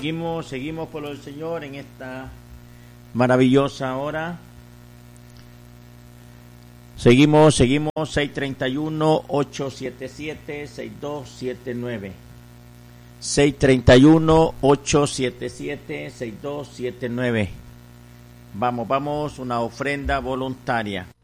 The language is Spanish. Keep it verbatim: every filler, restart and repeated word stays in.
seguimos, seguimos por el Señor en esta maravillosa hora. Seguimos, seguimos, seis treinta y uno, ocho siete siete, seis dos siete nueve. seis treinta y uno, ocho siete siete, seis dos siete nueve. Vamos, vamos, una ofrenda voluntaria.